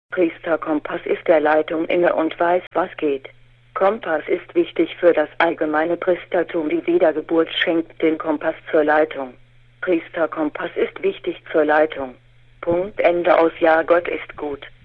Priester Kompass ist der Leitung inne und weiß, was geht. Kompass ist wichtig für das allgemeine Priestertum. Die Wiedergeburt schenkt den Kompass zur Leitung. Priester Kompass ist wichtig zur Leitung. Punkt Ende aus. Ja, Gott ist gut.